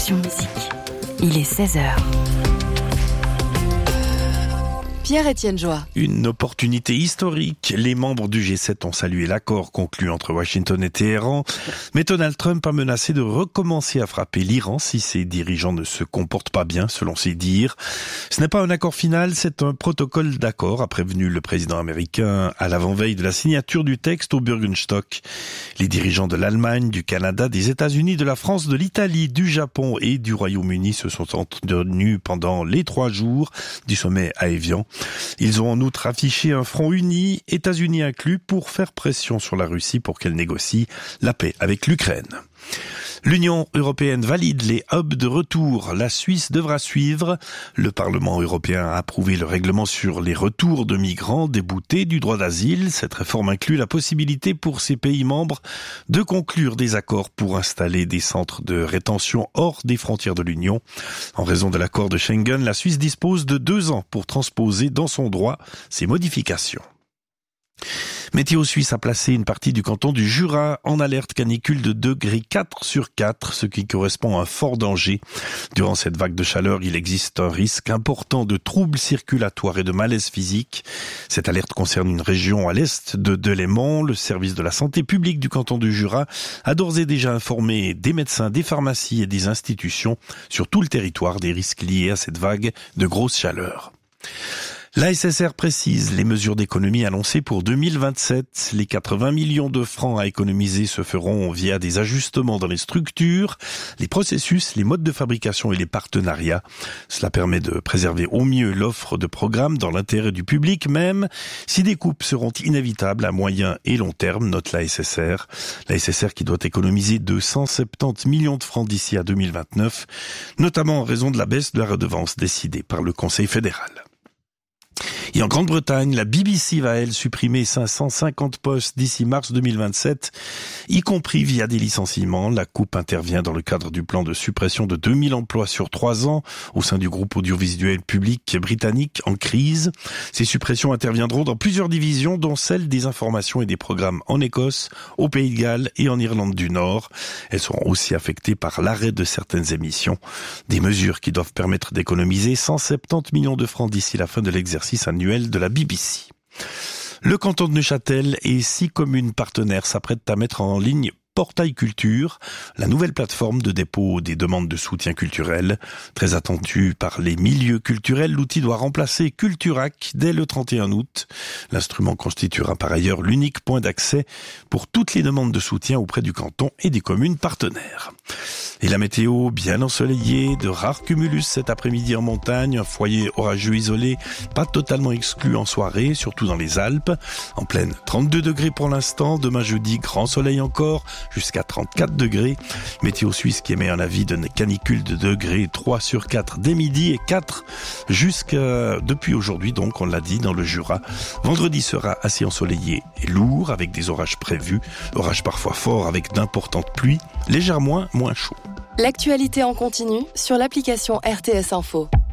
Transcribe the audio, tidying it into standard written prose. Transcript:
Passion Musique. Il est 16h. Pierre-Étienne Joie. Une opportunité historique. Les membres du G7 ont salué l'accord conclu entre Washington et Téhéran. Mais Donald Trump a menacé de recommencer à frapper l'Iran si ses dirigeants ne se comportent pas bien, selon ses dires. Ce n'est pas un accord final, c'est un protocole d'accord, a prévenu le président américain à l'avant-veille de la signature du texte au Bürgenstock. Les dirigeants de l'Allemagne, du Canada, des États-Unis, de la France, de l'Italie, du Japon et du Royaume-Uni se sont entretenus pendant les 3 jours du sommet à Évian. Ils ont en outre affiché un front uni, États-Unis inclus, pour faire pression sur la Russie pour qu'elle négocie la paix avec l'Ukraine. L'Union européenne valide les hubs de retour. La Suisse devra suivre. Le Parlement européen a approuvé le règlement sur les retours de migrants déboutés du droit d'asile. Cette réforme inclut la possibilité pour ces pays membres de conclure des accords pour installer des centres de rétention hors des frontières de l'Union. En raison de l'accord de Schengen, la Suisse dispose de 2 ans pour transposer dans son droit ces modifications. Météo Suisse a placé une partie du canton du Jura en alerte canicule de degré 4 sur 4, ce qui correspond à un fort danger. Durant cette vague de chaleur, il existe un risque important de troubles circulatoires et de malaise physique. Cette alerte concerne une région à l'est de Delémont. Le service de la santé publique du canton du Jura a d'ores et déjà informé des médecins, des pharmacies et des institutions sur tout le territoire des risques liés à cette vague de grosse chaleur. La SSR précise les mesures d'économie annoncées pour 2027. Les 80 millions de francs à économiser se feront via des ajustements dans les structures, les processus, les modes de fabrication et les partenariats. Cela permet de préserver au mieux l'offre de programmes dans l'intérêt du public, même si des coupes seront inévitables à moyen et long terme, note la SSR. La SSR qui doit économiser 270 millions de francs d'ici à 2029, notamment en raison de la baisse de la redevance décidée par le Conseil fédéral. Et en Grande-Bretagne, la BBC va, elle, supprimer 550 postes d'ici mars 2027, y compris via des licenciements. La coupe intervient dans le cadre du plan de suppression de 2000 emplois sur 3 ans au sein du groupe audiovisuel public britannique en crise. Ces suppressions interviendront dans plusieurs divisions, dont celle des informations et des programmes en Écosse, au Pays de Galles et en Irlande du Nord. Elles seront aussi affectées par l'arrêt de certaines émissions. Des mesures qui doivent permettre d'économiser 170 millions de francs d'ici la fin de l'exercice annuel de la BBC. Le canton de Neuchâtel et 6 communes partenaires s'apprêtent à mettre en ligne Portail Culture, la nouvelle plateforme de dépôt des demandes de soutien culturel. Très attendu par les milieux culturels, l'outil doit remplacer Culturac dès le 31 août. L'instrument constituera par ailleurs l'unique point d'accès pour toutes les demandes de soutien auprès du canton et des communes partenaires. Et la météo bien ensoleillée, de rares cumulus cet après-midi en montagne, un foyer orageux isolé, pas totalement exclu en soirée, surtout dans les Alpes. En pleine 32 degrés pour l'instant, demain jeudi, grand soleil encore, jusqu'à 34 degrés. Météo Suisse qui émet un avis de canicule de degrés 3 sur 4 dès midi et 4 jusqu'à depuis aujourd'hui, donc on l'a dit, dans le Jura. Vendredi sera assez ensoleillé et lourd avec des orages prévus, orages parfois forts avec d'importantes pluies, légèrement moins chaud. L'actualité en continu sur l'application RTS Info.